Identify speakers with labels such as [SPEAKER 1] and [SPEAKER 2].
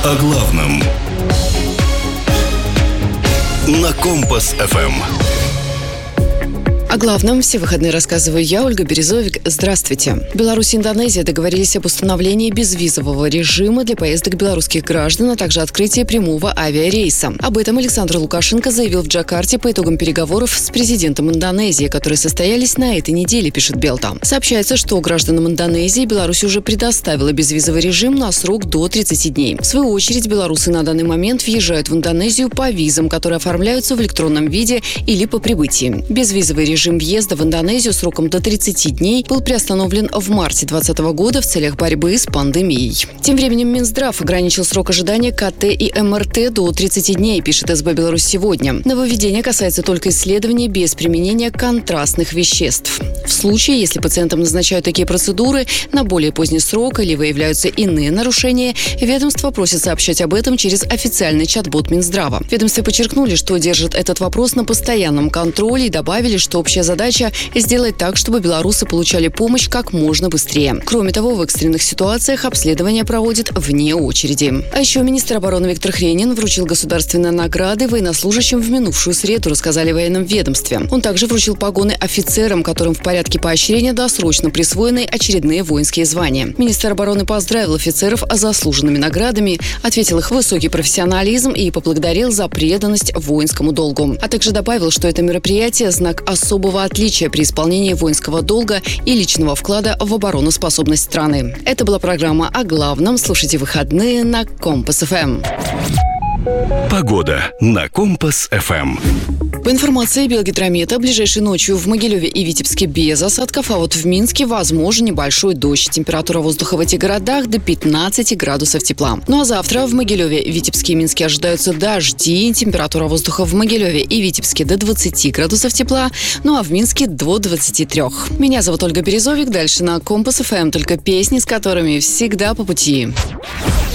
[SPEAKER 1] О главном на Компас-ФМ.
[SPEAKER 2] О главном все выходные рассказываю я, Ольга Березовик. Здравствуйте. Беларусь и Индонезия договорились об установлении безвизового режима для поездок белорусских граждан, а также открытии прямого авиарейса. Об этом Александр Лукашенко заявил в Джакарте по итогам переговоров с президентом Индонезии, которые состоялись на этой неделе, пишет Белта. Сообщается, что гражданам Индонезии Беларусь уже предоставила безвизовый режим на срок до 30 дней. В свою очередь, белорусы на данный момент въезжают в Индонезию по визам, которые оформляются в электронном виде или по прибытии. Безвизовый режим въезда в Индонезию сроком до 30 дней был приостановлен в марте 2020 года в целях борьбы с пандемией. Тем временем Минздрав ограничил срок ожидания КТ и МРТ до 30 дней, пишет СБ «Беларусь сегодня». Нововведение касается только исследований без применения контрастных веществ. В случае, если пациентам назначают такие процедуры на более поздний срок или выявляются иные нарушения, ведомство просит сообщать об этом через официальный чат-бот Минздрава. В ведомстве подчеркнули, что держат этот вопрос на постоянном контроле и добавили, что общая задача – сделать так, чтобы белорусы получали помощь как можно быстрее. Кроме того, в экстренных ситуациях обследование проводят вне очереди. А еще министр обороны Виктор Хренин вручил государственные награды военнослужащим в минувшую среду, рассказали в военном ведомстве. Он также вручил погоны офицерам, которым в порядке поощрения досрочно присвоены очередные воинские звания. Министр обороны поздравил офицеров с заслуженными наградами, ответил их высокий профессионализм и поблагодарил за преданность воинскому долгу. А также добавил, что это мероприятие – знак особого отличия при исполнении воинского долга и личного вклада в обороноспособность страны. Это была программа «О главном». Слушайте выходные на Компас-ФМ.
[SPEAKER 1] Погода на Компас-ФМ.
[SPEAKER 2] По информации Белгидромета, ближайшей ночью в Могилеве и Витебске без осадков, а вот в Минске возможен небольшой дождь. Температура воздуха в этих городах до 15 градусов тепла. Ну а завтра в Могилеве, Витебске и Минске ожидаются дожди. Температура воздуха в Могилеве и Витебске до 20 градусов тепла, ну а в Минске до 23. Меня зовут Ольга Березовик. Дальше на Компас-ФМ только песни, с которыми всегда по пути.